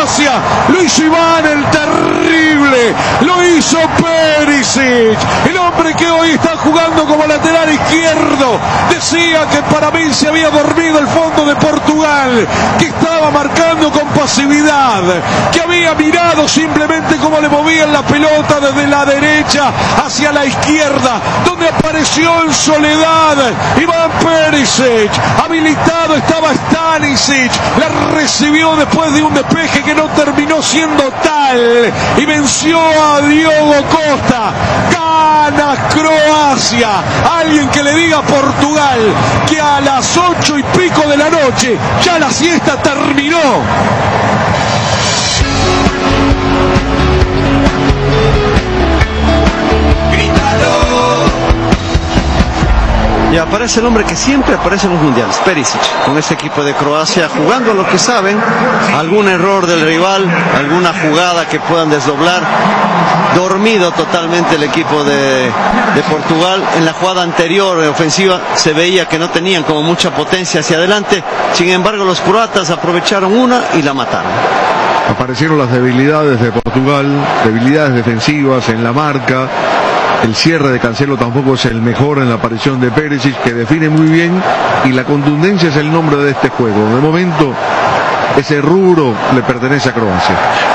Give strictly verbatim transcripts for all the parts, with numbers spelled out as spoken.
Croacia, lo hizo Iván el terrible, lo hizo Perisic, el hombre que hoy está jugando como lateral izquierdo. Decía que para mí se había dormido el fondo de Portugal, que estaba marcando con pasividad, que había mirado simplemente cómo le movían la pelota desde la derecha hacia la izquierda, donde apareció en soledad Iván Perisic. Habilitado estaba Stanisic, la recibió después de un despeje que no terminó siendo tal y venció a Diogo Costa. Gana Croacia. Alguien que le diga a Portugal que a las ocho y pico de la noche ya la siesta terminó. Y aparece el hombre que siempre aparece en los mundiales, Perisic, con este equipo de Croacia, jugando a lo que saben, algún error del rival, alguna jugada que puedan desdoblar. Dormido totalmente el equipo de, de Portugal. En la jugada anterior ofensiva se veía que no tenían como mucha potencia hacia adelante, sin embargo los croatas aprovecharon una y la mataron. Aparecieron las debilidades de Portugal, debilidades defensivas en la marca. El cierre de Cancelo tampoco es el mejor en la aparición de Perisic, que define muy bien, y la contundencia es el nombre de este juego. De momento, ese rubro le pertenece a Croacia.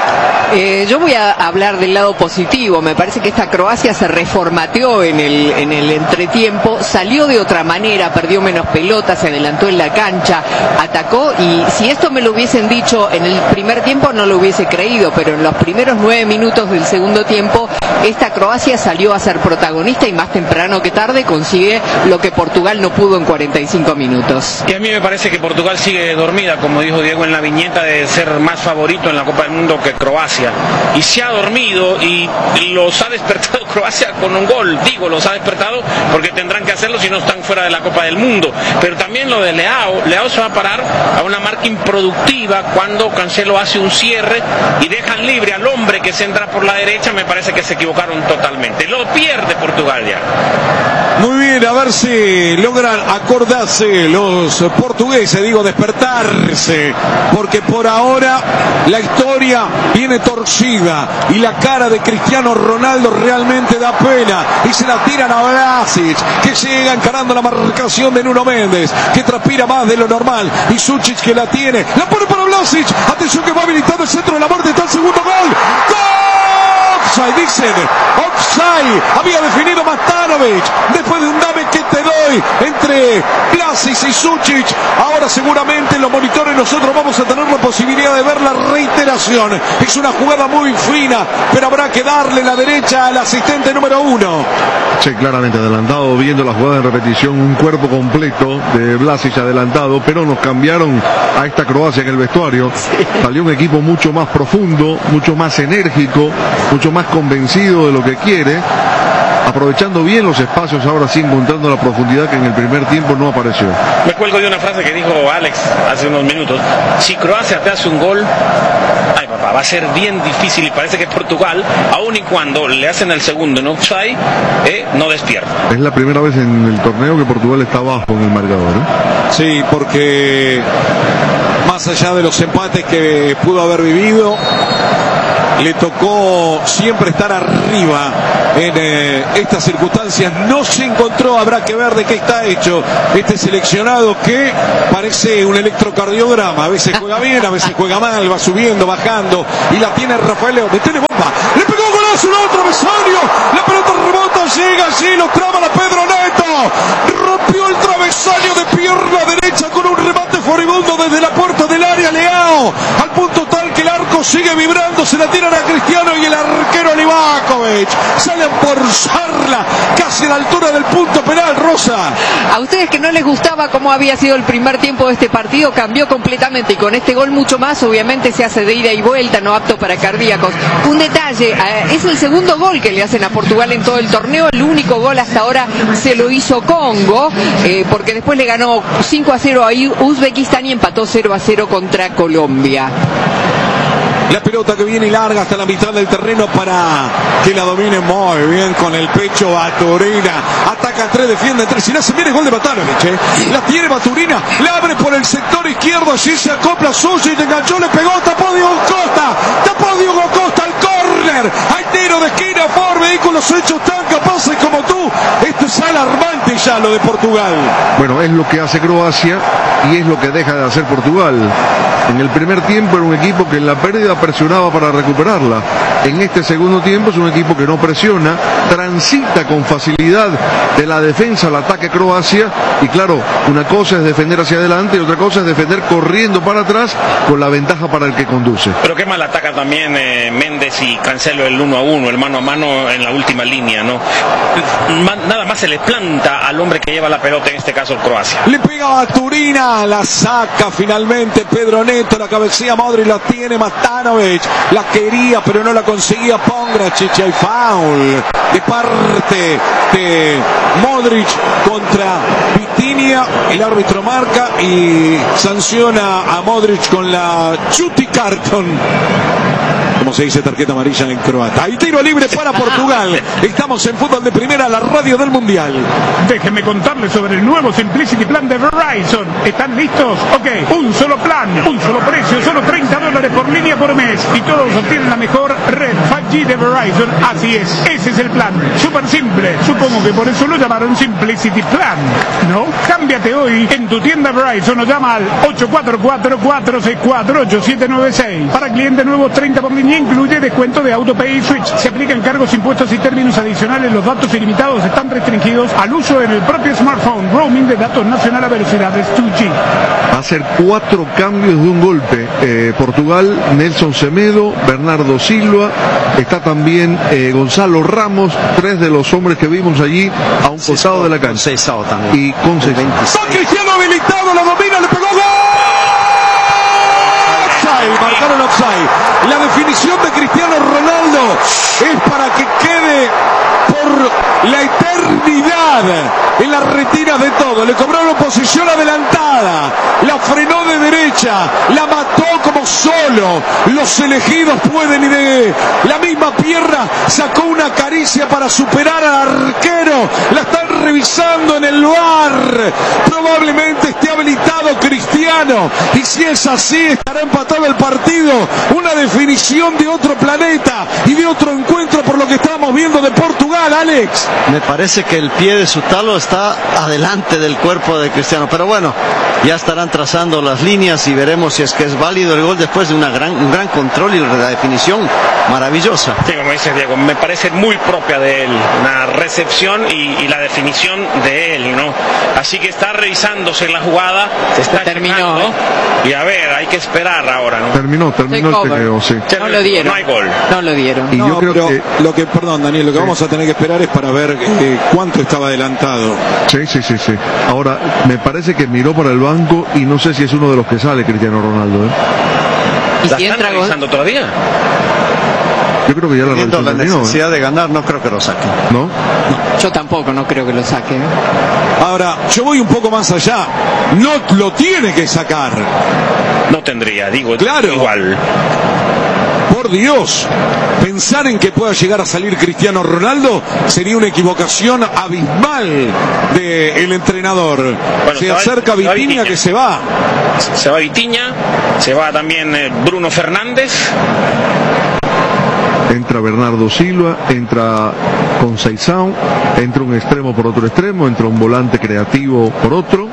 Eh, yo voy a hablar del lado positivo. Me parece que esta Croacia se reformateó en el, en el entretiempo, salió de otra manera, perdió menos pelotas, se adelantó en la cancha, atacó, y si esto me lo hubiesen dicho en el primer tiempo no lo hubiese creído, pero en los primeros nueve minutos del segundo tiempo esta Croacia salió a ser protagonista y más temprano que tarde consigue lo que Portugal no pudo en cuarenta y cinco minutos. Y a mí me parece que Portugal sigue dormida, como dijo Diego en la viñeta, de ser más favorito en la Copa del Mundo que Croacia. Y se ha dormido y los ha despertado Croacia con un gol. Digo, los ha despertado porque tendrán que hacerlo si no están fuera de la Copa del Mundo. Pero también lo de Leao. Leao se va a parar a una marca improductiva cuando Cancelo hace un cierre y dejan libre al hombre que se entra por la derecha. Me parece que se equivocaron totalmente. Lo pierde Portugal ya. Muy bien, a ver si logran acordarse los portugueses, digo, despertarse, porque por ahora la historia viene torcida y la cara de Cristiano Ronaldo realmente da pena, y se la tiran a Vlasic, que llega encarando la marcación de Nuno Méndez, que transpira más de lo normal, y Sučić que la tiene, la pone para Vlasic, atención que va habilitando el centro de la muerte, está el segundo gol, ¡gol! Offside, dicen, offside, había definido Matanovic, después de un dame que te doy entre Vlasic y Sučić. Ahora seguramente en los monitores nosotros vamos a tener la posibilidad de ver la reiteración. Es una jugada muy fina, pero habrá que darle la derecha al asistente número uno. Sí, claramente adelantado, viendo la jugada en repetición, un cuerpo completo de Vlasic adelantado, pero nos cambiaron a esta Croacia en el vestuario. Sí. Salió un equipo mucho más profundo, mucho más enérgico, mucho más convencido de lo que quiere, aprovechando bien los espacios, ahora sí encontrando la profundidad que en el primer tiempo no apareció. Me cuelgo de una frase que dijo Alex hace unos minutos: si Croacia te hace un gol, ay papá, va a ser bien difícil, y parece que Portugal, aun y cuando le hacen el segundo en offside, eh, no despierta. Es la primera vez en el torneo que Portugal está abajo en el marcador, ¿eh? Sí, porque más allá de los empates que pudo haber vivido, le tocó siempre estar arriba en eh, estas circunstancias. No se encontró, habrá que ver de qué está hecho este seleccionado, que parece un electrocardiograma. A veces juega bien, a veces juega mal, va subiendo, bajando, y la tiene Rafael Leao. Detiene bomba, le pegó golazo, un otro travesaño, la pelota rebota, llega allí, lo traba la Pedro Neto, rompió el travesaño de pierna derecha con un remate furibundo desde la puerta del área. Leao, al punto tal que el arco sigue vibrando, se la tiran a Cristiano y el arquero Livakovic sale a forzarla casi a la altura del punto penal. Rosa, a ustedes que no les gustaba cómo había sido el primer tiempo de este partido, cambió completamente, y con este gol mucho más. Obviamente se hace de ida y vuelta, no apto para cardíacos. Un detalle, eh, es el segundo gol que le hacen a Portugal en todo el torneo. El único gol hasta ahora se lo hizo Congo, eh, porque después le ganó cinco a cero a Uzbekistán y empató cero a cero contra Colombia. La pelota que viene y larga hasta la mitad del terreno para que la domine muy bien con el pecho Baturina. Ataca tres, defiende tres. Si no se viene gol de Batanovich, ¿eh? La tiene Baturina, la abre por el sector izquierdo. Allí se acopla Sushi, te enganchó, le pegó, tapó Diego Costa. Tapó Diego Costa al córner. Al tiro de esquina por vehículos hechos tan capaces como tú. Esto es alarmante ya lo de Portugal. Bueno, es lo que hace Croacia y es lo que deja de hacer Portugal. En el primer tiempo era un equipo que en la pérdida presionaba para recuperarla. En este segundo tiempo es un equipo que no presiona, transita con facilidad de la defensa al ataque Croacia. Y claro, una cosa es defender hacia adelante y otra cosa es defender corriendo para atrás con la ventaja para el que conduce. Pero qué mal ataca también eh, Méndez y Cancelo el uno a uno, el mano a mano en la última línea, ¿no? Nada más se le planta al hombre que lleva la pelota, en este caso Croacia. Le pega a Turina, la saca finalmente Pedro Neto, la cabecilla Modric, la tiene Matanovic, la quería pero no la conseguía Pongracic, hay foul de parte de Modric contra Vitinha, el árbitro marca y sanciona a Modric con la Chuti Carton, como se dice, tarjeta amarilla en croata. Y tiro libre para Portugal. Estamos en Fútbol de Primera, la radio del Mundial. Déjenme contarles sobre el nuevo Simplicity Plan de Verizon. ¿Están listos? Ok, un solo plan, un solo precio, solo treinta dólares por línea por mes. Y todos obtienen la mejor red cinco G de Verizon. Así es, ese es el plan. Súper simple. Supongo que por eso lo llamaron Simplicity Plan, ¿no? Cámbiate hoy en tu tienda Verizon o llama al ocho cuatro cuatro, cuatro seis cuatro, ocho siete nueve seis. Para clientes nuevos, treinta por línea. Incluye descuento de AutoPay y Switch. Se aplican cargos, impuestos y términos adicionales. Los datos ilimitados están restringidos al uso en el propio smartphone. Roaming de datos nacional a velocidades dos G. Va a hacer cuatro cambios de un golpe. Eh, Portugal, Nelson Semedo, Bernardo Silva, está también eh, Gonzalo Ramos, tres de los hombres que vimos allí a un costado de la cancha. Conceição también. Y con Son Cristiano habilitado, la domina, le pegó gol. Offside, marcaron offside. La definición de Cristiano Ronaldo es para que quede por la eternidad en las retinas de todo. Le cobraron posición adelantada, la frenó de derecha, la mató como solo los elegidos pueden, y de la misma pierna sacó una caricia para superar al arquero. La están revisando en el V A R. Probablemente esté habilitado Cristiano, y si es así estará empatado el partido. Una definición de otro planeta y de otro encuentro por lo que estamos viendo de Portugal, Alex. Me parece que el pie de su talo está adelante del cuerpo de Cristiano, pero bueno, ya estarán trazando las líneas y veremos si es que es válido el gol después de una gran, un gran control y la definición maravillosa. Sí, como dices, Diego, me parece muy propia de él, una recepción y, y la definición de él, ¿no? Así que está revisándose la jugada, se está terminó, checando, ¿eh? Y a ver, hay que esperar ahora, ¿no? Terminó, terminó el chequeo, sí. No lo dieron. No hay gol. No lo dieron. Y No, yo creo pero que lo que, perdón, Daniel, lo que sí. vamos a tener que esperar es para ver eh, cuánto estaba adelantado. Sí, sí, sí, sí. Ahora, me parece que miró para el banco y no sé si es uno de los que sale Cristiano Ronaldo, ¿eh? ¿Y ¿La si están entra gol? revisando todavía? Yo creo que ya la Viendo la terminó, necesidad ¿eh? de ganar, no creo que lo saquen. ¿No? Yo tampoco, no creo que lo saque. ¿eh? Ahora, yo voy un poco más allá. No lo tiene que sacar. No tendría, digo, Claro. igual. Por Dios, pensar en que pueda llegar a salir Cristiano Ronaldo sería una equivocación abismal del entrenador. Bueno, se se va- acerca se va Vitinha, Vitinha. que se va. Se va Vitinha, se va también eh, Bruno Fernández. Entra Bernardo Silva, entra Conceição, entra un extremo por otro extremo, entra un volante creativo por otro.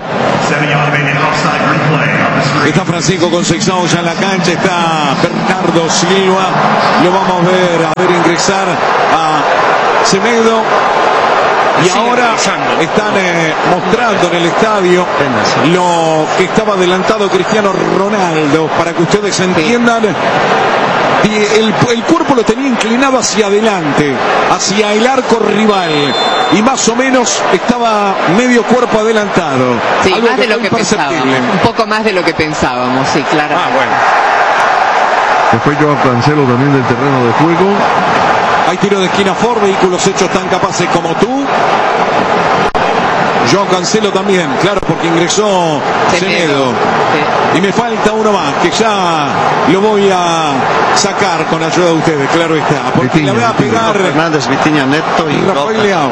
Está Francisco Conceição ya en la cancha, está Bernardo Silva. Lo vamos a ver, a ver ingresar a Semedo. Y Sigue ahora revisando. están eh, mostrando en el estadio lo que estaba adelantado Cristiano Ronaldo, para que ustedes entiendan. Y el, el cuerpo lo tenía inclinado hacia adelante, hacia el arco rival, y más o menos estaba medio cuerpo adelantado. Sí, Algo más de lo fue que pensábamos. imperceptible. Un poco más de lo que pensábamos, sí, claro. Ah, bueno. Después Joao Cancelo también del terreno de juego. Hay tiro de esquina for, vehículos hechos tan capaces como tú. Yo Cancelo también, claro, porque ingresó Semedo. Sí. Y me falta uno más, que ya lo voy a sacar con ayuda de ustedes, claro está. Porque Vitinha, le voy a pegar Fernández, Vitinha, Neto y Rafael Leao.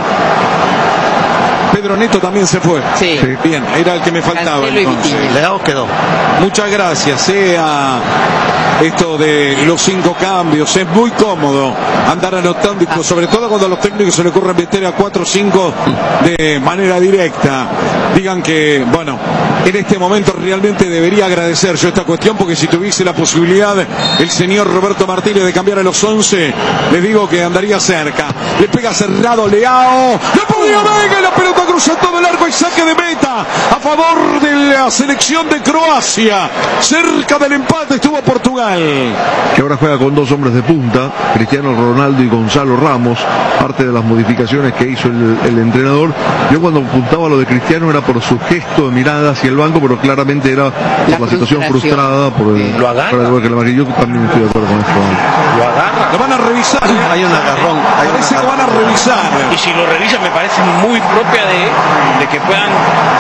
Pedro Neto también se fue. Sí. Sí. Bien, era el que me faltaba. Cancelo entonces. Leao quedó. Muchas gracias. Sea esto de los cinco cambios, es muy cómodo andar anotando, ah. sobre todo cuando a los técnicos se le ocurre meter a cuatro o cinco de manera directa. Digan que, bueno, en este momento realmente debería agradecer yo esta cuestión, porque si tuviese la posibilidad el señor Roberto Martínez de cambiar a los once, le digo que andaría cerca. Le pega cerrado Leao, la podía Vega, la pelota cruza todo el arco y saque de meta a favor de la selección de Croacia. Cerca del empate estuvo Portugal, que ahora juega con dos hombres de punta, Cristiano Ronaldo y Gonzalo Ramos, parte de las modificaciones que hizo el, el entrenador. Yo cuando apuntaba lo de Cristiano era por su gesto de mirada hacia el banco, pero claramente era por la, la situación frustrada por el, lo agarra. Por el, por el, yo también estoy de acuerdo con esto. Lo agarra. Lo van a revisar. Hay un agarrón. Hay parece un que van a revisar. Y si lo revisan me parece muy propia de, de que puedan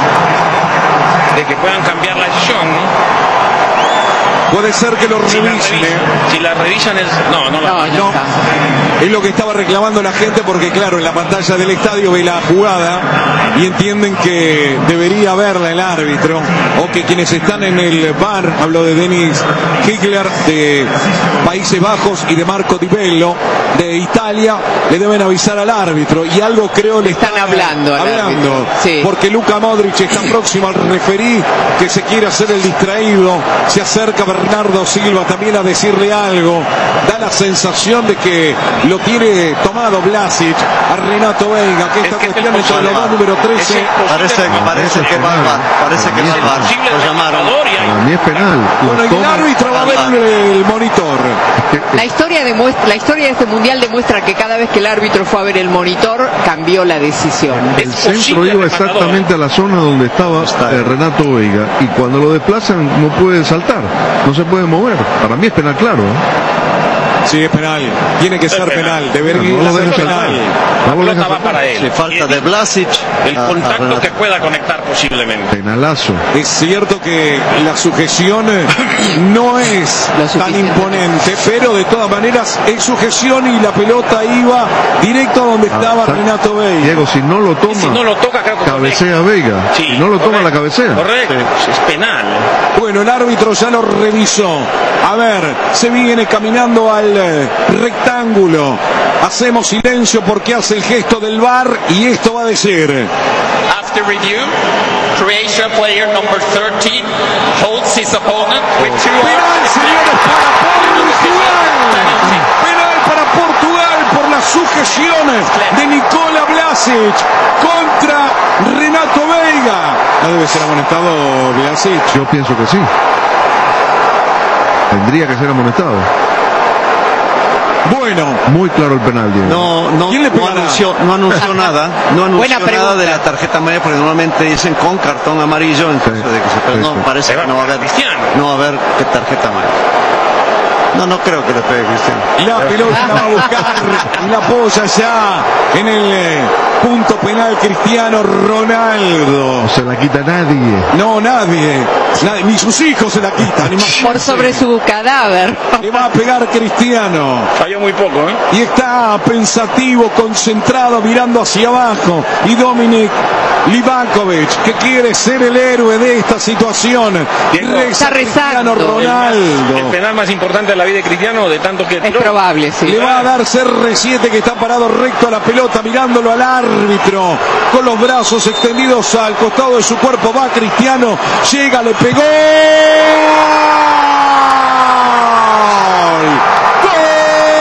de que puedan cambiar la decisión, ¿no? Puede ser que lo si revisen. La revisan, si la revisan es... No, no la no, no. Es lo que estaba reclamando la gente, porque claro, en la pantalla del estadio ve la jugada y entienden que debería verla el árbitro, o que quienes están en el V A R, hablo de Dennis Hickler de Países Bajos y de Marco Di Bello de Italia, le deben avisar al árbitro, y algo creo le están, están hablando, hablando sí. Porque Luka Modric está próximo al referí, que se quiere hacer el distraído, se acerca Bernardo Silva también a decirle algo, da la sensación de que lo tiene tomado Vlasic a Renato Veiga, que esta es que cuestión es es la número trece. Parece, parece que va al V A R, parece que va al V A R. Lo llamaron. Para mí es penal. Bueno, y el árbitro va a ver el monitor. La historia, demuestra, la historia de este mundial demuestra que cada vez que el árbitro fue a ver el monitor, cambió la decisión. El centro iba exactamente a la zona donde estaba eh, Renato Veiga, y cuando lo desplazan no puede saltar, no se puede mover. Para mí es penal claro, ¿eh? Sí, es penal, tiene que ser penal, penal. debería no, no ser penal. La pelota va para él. Se falta de Vlasic. El contacto que pueda conectar posiblemente. Penalazo. Es cierto que la sujeción no es tan imponente, pero de todas maneras es sujeción y la pelota iba directo a donde ah, estaba Renato Veiga. Diego, si no lo toma, si no lo toca, creo que cabecea Veiga. Sí, si no lo toma, la cabecea. Correcto, sí. Es penal. Bueno, el árbitro ya lo revisó. A ver, se viene caminando al rectángulo. Hacemos silencio porque hace el gesto del V A R y esto va a decir: After review, Croatia player number thirteen holds his opponent with two penal, señores, para Portugal. Penal para Portugal por las sujeciones de Nikola Vlasic contra Renato Veiga. ¿No debe ser amonestado Vlasic? Yo pienso que sí. Tendría que ser amonestado. Bueno, muy claro el penal, Diego. No, no, no anunció, no anunció nada, no anunció nada de la tarjeta amarilla, porque normalmente dicen con cartón amarillo, en caso de que se, pero no, parece que no va a haber, no va a haber qué tarjeta amarilla. No, no creo que le pegue Cristiano. La pelota la va a buscar y la apoya ya en el punto penal Cristiano Ronaldo. No se la quita nadie. No, nadie. nadie ni sus hijos se la quitan. Por sobre su cadáver. Le va a pegar Cristiano. Falló muy poco, ¿eh? Y está pensativo, concentrado, mirando hacia abajo. Y Dominic Livakovic, que quiere ser el héroe de esta situación. Está rezando. Ronaldo. El penal más importante de la vida de Cristiano, de tanto que es probable, sí. Le va a dar C R siete, que está parado recto a la pelota, mirándolo al árbitro, con los brazos extendidos al costado de su cuerpo. Va Cristiano, llega, le pegó.